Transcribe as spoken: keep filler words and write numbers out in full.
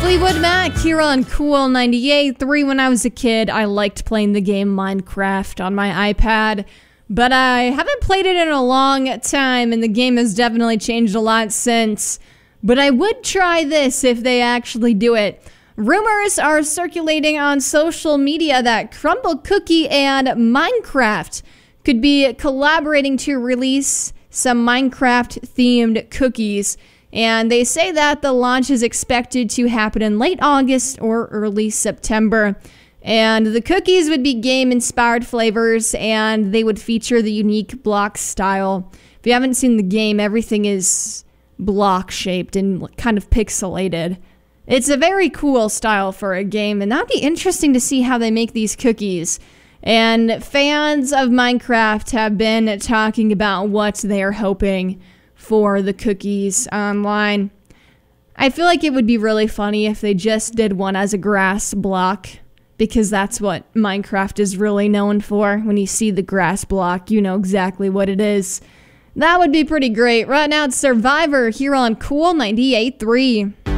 Fleetwood Mac here on Cool ninety-eight point three. When I was a kid, I liked playing the game Minecraft on my iPad, but I haven't played it in a long time, and the game has definitely changed a lot since. But I would try this if they actually do it. Rumors are circulating on social media that Crumbl Cookie and Minecraft could be collaborating to release some Minecraft-themed cookies. And they say that the launch is expected to happen in late August or early September. And the cookies would be game-inspired flavors, and they would feature the unique block style. If you haven't seen the game, everything is block-shaped and kind of pixelated. It's a very cool style for a game, and that'd be interesting to see how they make these cookies. And fans of Minecraft have been talking about what they're hoping for the cookies online. I feel like it would be really funny if they just did one as a grass block, because that's what Minecraft is really known for. When you see the grass block, you know exactly what it is. That would be pretty great. Right now it's Survivor here on Cool ninety-eight point three.